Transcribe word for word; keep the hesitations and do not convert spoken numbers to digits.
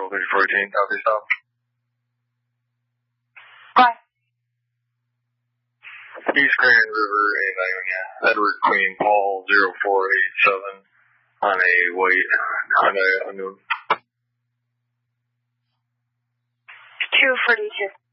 fifty fourteen, copy stop. Bye. East Grand River, Ionia, Edward Queen Paul zero four eight seven on a white Hyundai unknown. two forty-two.